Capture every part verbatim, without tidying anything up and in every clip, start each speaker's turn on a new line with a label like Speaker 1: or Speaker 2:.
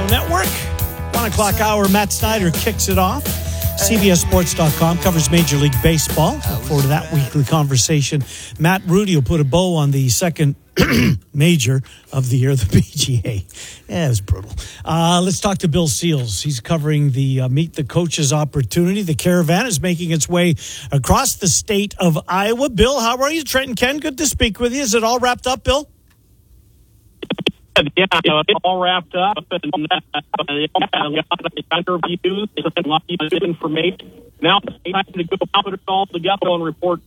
Speaker 1: Network. One o'clock hour, Matt Snyder kicks it off. C B S Sports dot com covers Major League Baseball. Look forward to that weekly conversation. Matt Rudy will put a bow on the second major of the year, the P G A. Yeah, it was brutal. Uh, let's talk to Bill Seals. He's covering the uh, Meet the Coaches opportunity. The Caravan is making its way across the state of Iowa. Bill, how are you? Trent and Ken, good to speak with you. Is it all wrapped up, Bill?
Speaker 2: Yeah, you know, it's all wrapped up, and uh, a lot of interviews, a lot of information. Now it's time to go put it all together and report.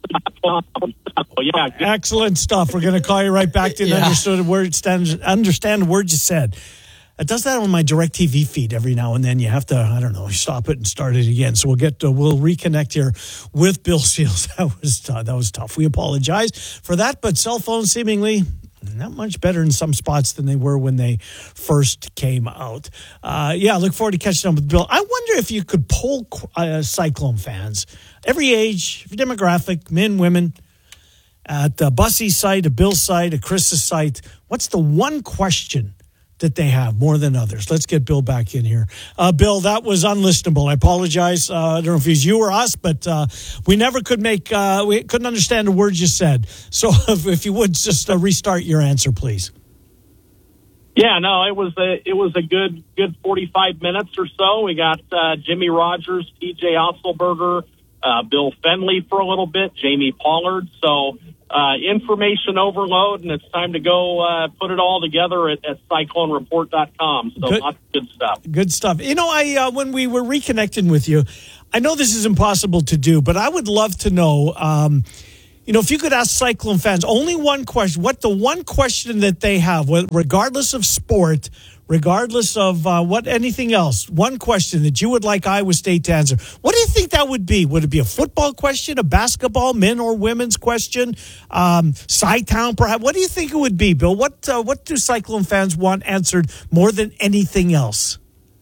Speaker 2: Yeah, good.
Speaker 1: Excellent stuff. We're going to call you right back to yeah. understand the word, understand the word you said. It does that on my DirecTV feed every now and then. You have to, I don't know, stop it and start it again. So we'll get, to, we'll reconnect here with Bill Seals. That was uh, that was tough. We apologize for that, but cell phones seemingly not much better in some spots than they were when they first came out. Uh, yeah, I look forward to catching up with Bill. I wonder if you could poll uh, Cyclone fans, every age, every demographic, men, women, at uh, Bussy's site, at Bill's site, at Chris's site. What's the one question that they have more than others? Let's get Bill back in here. Uh, Bill, that was unlistenable. I apologize. Uh, I don't know if it was you or us, but uh, we never could make, uh, we couldn't understand a word you said. So if, if you would just uh, restart your answer, please.
Speaker 2: Yeah, no, it was a, it was a good, good forty-five minutes or so. We got uh, Jimmy Rogers, T J Otzelberger, uh, Bill Fenley for a little bit, Jamie Pollard. So, Uh, information overload, and it's time to go uh, put it all together at, at cyclone report dot com. So good, lots of good stuff.
Speaker 1: Good stuff. You know, I uh, when we were reconnecting with you, I know this is impossible to do, but I would love to know, um, you know, if you could ask Cyclone fans only one question, what the one question that they have, regardless of sport, regardless of uh, what anything else, one question that you would like Iowa State to answer. What do you think that would be? Would it be a football question, a basketball, men or women's question, um, Cy-Town perhaps? What do you think it would be, Bill? What uh, what do Cyclone fans want answered more than anything else?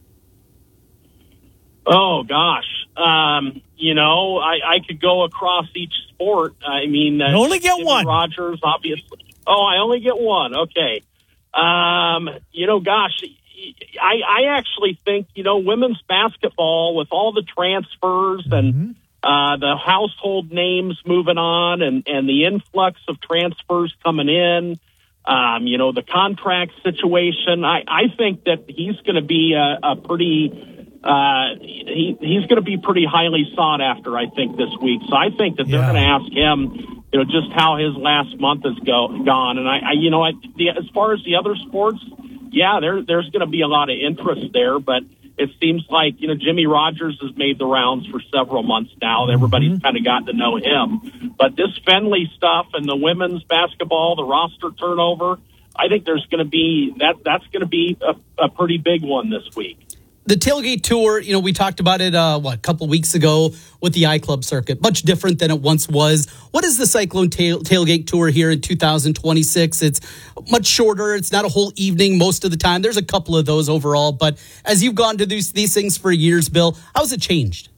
Speaker 2: Oh, gosh. Um, you know, I, I could go across each sport. I mean, uh,
Speaker 1: you only get one.
Speaker 2: Rogers, obviously. Oh, I only get one. Okay. Um, you know, gosh, I, I actually think, you know, women's basketball with all the transfers and mm-hmm. uh, the household names moving on and, and the influx of transfers coming in, um, you know, the contract situation, I, I think that he's going to be a, a pretty, uh, he, he's going to be pretty highly sought after, I think, this week. So I think that they're yeah. going to ask him, you know, just how his last month has go, gone. And I, I you know, I, the, as far as the other sports, yeah, there, there's going to be a lot of interest there, but it seems like, you know, Jimmy Rogers has made the rounds for several months now. Everybody's mm-hmm. kind of gotten to know him. But this Fenley stuff and the women's basketball, the roster turnover, I think there's going to be, that that's going to be a, a pretty big one this week.
Speaker 3: The tailgate tour, you know, we talked about it, uh, what, a couple weeks ago with the iClub circuit. Much different than it once was. What is the Cyclone tail, tailgate tour here in two thousand twenty-six? It's much shorter. It's not a whole evening most of the time. There's a couple of those overall. But as you've gone to these, these things for years, Bill, how's it changed?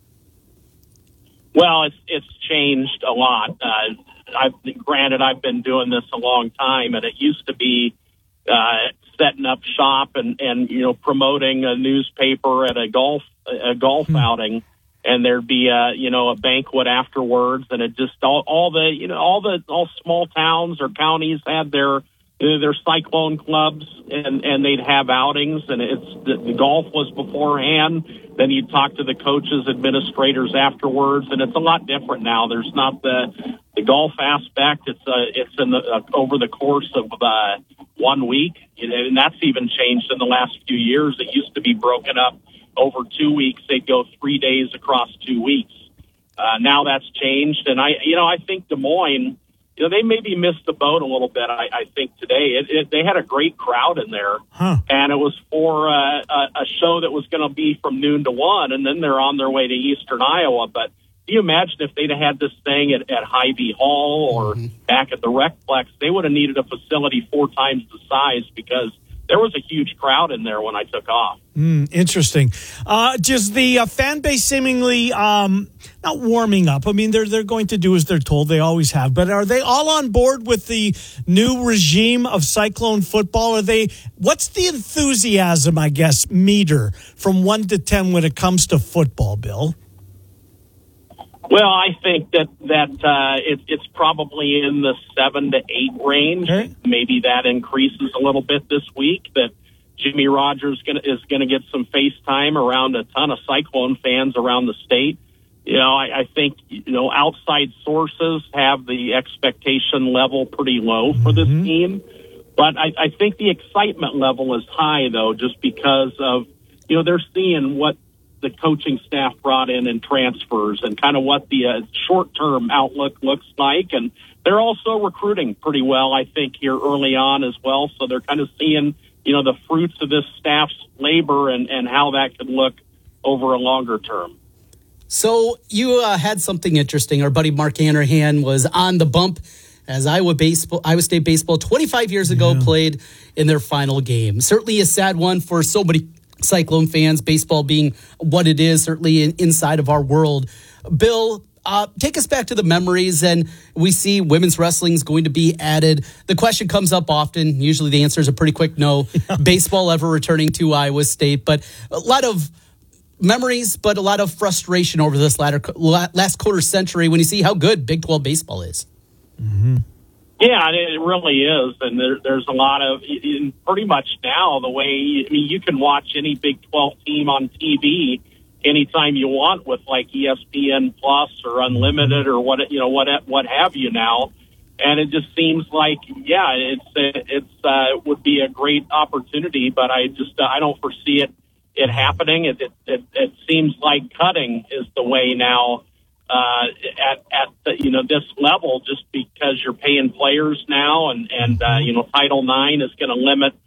Speaker 2: Well, it's it's changed a lot. Uh, I've granted, I've been doing this a long time, and it used to be uh, setting up shop and, and, you know, promoting a newspaper at a golf, a golf hmm. outing. And there'd be a, you know, a banquet afterwards. And it just all, all the, you know, all the, all small towns or counties had their, their Cyclone clubs and, and they'd have outings, and it's the, the golf was beforehand. Then you'd talk to the coaches, administrators afterwards. And it's a lot different now. There's not the, the golf aspect. It's uh it's in the, uh, over the course of, uh, one week. And that's even changed in the last few years. It used to be broken up over two weeks. They'd go three days across two weeks. Uh, now that's changed. And I, you know, I think Des Moines, you know, they maybe missed the boat a little bit. I, I think today it, it, they had a great crowd in there, huh. and it was for uh, a, a show that was going to be from noon to one, and then they're on their way to Eastern Iowa. But can you imagine if they'd have had this thing at, at Hy-Vee Hall or mm-hmm. back at the Recplex? They would have needed a facility four times the size because there was a huge crowd in there when I took off.
Speaker 1: Mm, interesting. Uh, just the uh, fan base seemingly um, not warming up. I mean, they're they're going to do as they're told. They always have. But are they all on board with the new regime of Cyclone football? Are they? What's the enthusiasm, I guess, meter from one to ten when it comes to football, Bill?
Speaker 2: Well, I think that that uh, it, it's probably in the seven to eight range.
Speaker 1: Okay.
Speaker 2: Maybe that increases a little bit this week. That Jimmy Rogers gonna, is going to get some face time around a ton of Cyclone fans around the state. You know, I, I think, you know, outside sources have the expectation level pretty low for this
Speaker 1: Mm-hmm.
Speaker 2: team. But I, I think the excitement level is high, though, just because of, you know, they're seeing what the coaching staff brought in and transfers and kind of what the uh, short-term outlook looks like. And they're also recruiting pretty well, I think, here early on as well. So they're kind of seeing, you know, the fruits of this staff's labor and, and how that could look over a longer term.
Speaker 3: So you uh, had something interesting. Our buddy Mark Hanrahan was on the bump as Iowa baseball, Iowa State baseball twenty-five years ago
Speaker 1: Yeah.
Speaker 3: played in their final game. Certainly a sad one for so many Cyclone fans, baseball being what it is, certainly in, inside of our world. Bill, Uh, take us back to the memories, and we see women's wrestling is going to be added. The question comes up often. Usually the answer is a pretty quick no. Yeah. Baseball ever returning to Iowa State, but a lot of memories, but a lot of frustration over this latter, last quarter century when you see how good Big twelve baseball is.
Speaker 1: Mm-hmm.
Speaker 2: Yeah, it really is, and there, there's a lot of, in pretty much now, the way, I mean, you can watch any Big twelve team on T V anytime you want with like E S P N Plus or Unlimited or what you know what what have you now, and it just seems like yeah, it's it's uh, it would be a great opportunity, but I just uh, I don't foresee it it happening. It it, it it seems like cutting is the way now uh, at at the, you know this level, just because you're paying players now, and and uh, you know Title nine is going to limit